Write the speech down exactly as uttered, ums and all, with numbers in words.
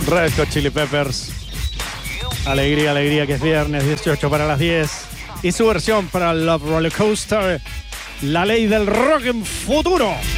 Red Hot Chili Peppers. Alegría, alegría, que es viernes, dieciocho para las diez. Y su versión para Love Roller Coaster, La Ley del Rock en Futuro.